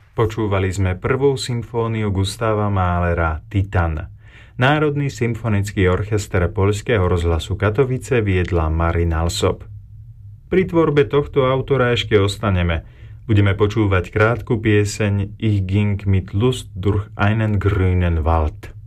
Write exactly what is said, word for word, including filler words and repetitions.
Počúvali sme prvú symfóniu Gustáva Mahlera Titan. Národný symfonický orchester Poľského rozhlasu Katovice viedla Marin Alsop. Pri tvorbe tohto autora ešte ostaneme. Budeme počúvať krátku pieseň Ich ging mit Lust durch einen grünen Wald.